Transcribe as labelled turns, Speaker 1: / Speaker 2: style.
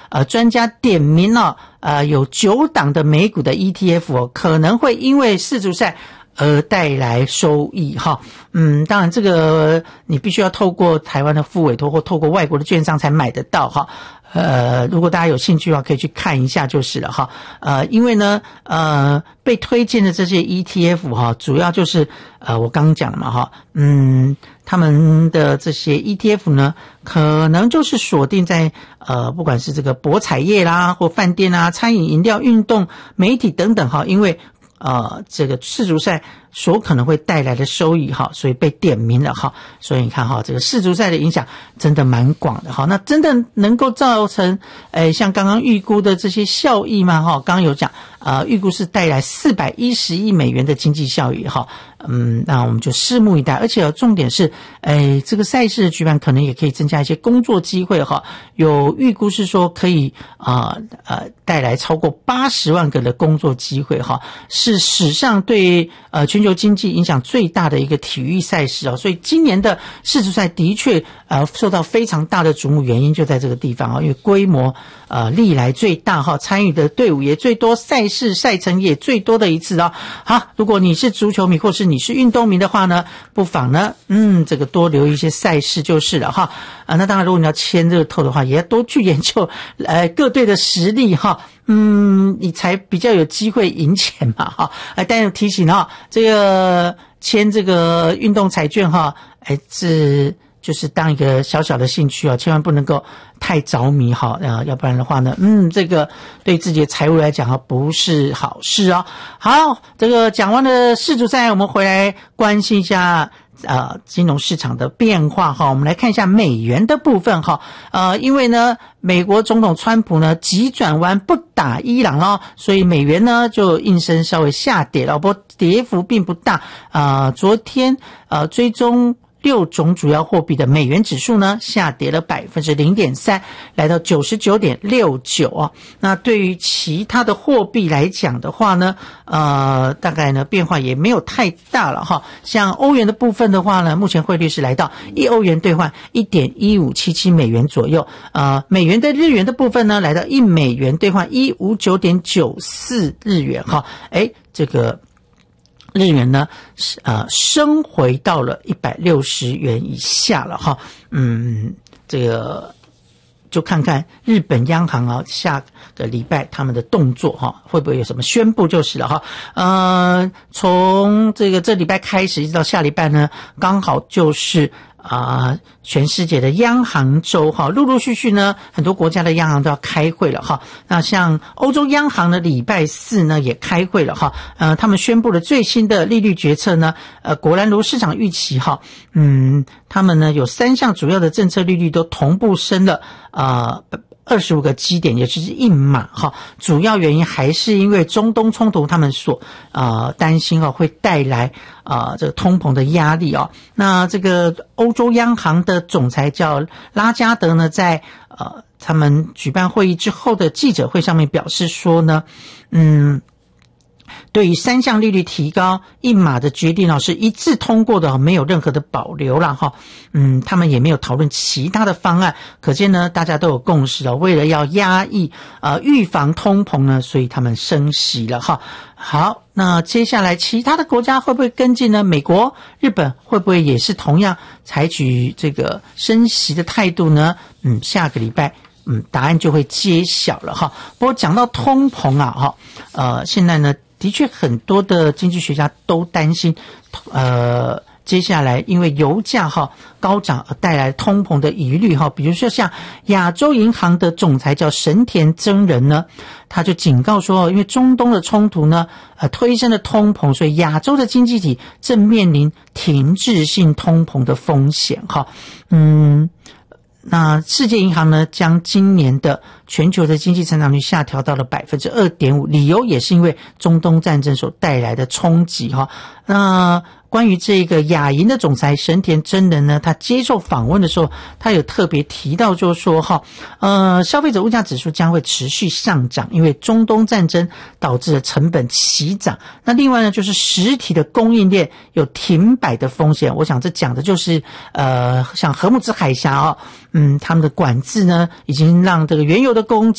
Speaker 1: 专家点名了有9档的美股的 ETF 可能会因为世足赛而带来收益哈。当然这个你必须要透过台湾的副委托或透过外国的券商才买得到哈。如果大家有兴趣的话，可以去看一下就是了哈。因为呢，被推荐的这些 ETF 哈，主要就是我刚刚讲了嘛哈，他们的这些 ETF 呢，可能就是锁定在不管是这个博彩业啦，或饭店啊、餐饮、饮料、运动、媒体等等哈，因为这个世足赛所可能会带来的收益哈，所以被点名了哈。所以你看哈，这个世足赛的影响真的蛮广的哈。那真的能够造成像刚刚预估的这些效益吗？哈，刚刚有讲预估是带来410亿美元的经济效益哈。那我们就拭目以待。而且重点是这个赛事的举办可能也可以增加一些工作机会哈。有预估是说可以带来超过80万个的工作机会哈，是史上对全球经济影响最大的一个体育赛事哦。所以今年的世足赛的确受到非常大的瞩目，原因就在这个地方因为规模历来最大哈，参与的队伍也最多，赛事赛程也最多的一次哦。好，如果你是足球迷或是你是运动迷的话呢，不妨呢这个多留一些赛事就是了哈。那当然如果你要签热透的话，也要多去研究各队的实力哈。你才比较有机会赢钱嘛哈。但是提醒这个签这个运动彩券哈，就是当一个小小的兴趣千万不能够太着迷哈，要不然的话呢，这个对自己的财务来讲不是好事哦。好，这个讲完了世足赛，我们回来关心一下金融市场的变化哈。我们来看一下美元的部分哈。因为呢，美国总统川普呢急转弯不打伊朗了，所以美元呢就应声稍微下跌了，不过跌幅并不大。昨天追踪6种主要货币的美元指数呢下跌了 0.3%， 来到 99.69 那对于其他的货币来讲的话呢，大概呢变化也没有太大了哈。像欧元的部分的话呢，目前汇率是来到1欧元兑换 1.1577 美元左右。美元的日元的部分呢，来到1美元兑换 159.94 日元哈。这个日元呢升回到了160元以下了哈。这个就看看日本央行下个礼拜他们的动作会不会有什么宣布就是了哈。从这礼拜开始一直到下礼拜呢，刚好就是全世界的央行周陆陆续续呢，很多国家的央行都要开会了哈。那像欧洲央行呢，礼拜4呢也开会了哈。他们宣布了最新的利率决策呢，果然如市场预期哈。他们呢有3项主要的政策利率都同步升了25个基点，也就是1码哈。主要原因还是因为中东冲突，他们所担心会带来这个通膨的压力那这个欧洲央行的总裁叫拉加德呢，在他们举办会议之后的记者会上面表示说呢，对于3项利率提高1码的决定是一致通过的，没有任何的保留了哈。他们也没有讨论其他的方案，可见呢大家都有共识为了要压抑预防通膨呢，所以他们升息了哈。好，那接下来其他的国家会不会跟进呢？美国、日本会不会也是同样采取这个升息的态度呢？下个礼拜答案就会揭晓了哈。不过讲到通膨现在呢的确很多的经济学家都担心接下来因为油价高涨而带来通膨的疑虑比如说像亚洲银行的总裁叫神田真人呢，他就警告说因为中东的冲突呢推升了通膨，所以亚洲的经济体正面临停滞性通膨的风险那世界银行呢，将今年的全球的经济成长率下调到了 2.5%， 理由也是因为中东战争所带来的冲击那关于这个亚银的总裁神田真人呢，他接受访问的时候，他有特别提到就是说消费者物价指数将会持续上涨，因为中东战争导致了成本齐涨。那另外呢，就是实体的供应链有停摆的风险。我想这讲的就是像荷姆兹海峡他们的管制呢，已经让这个原油的供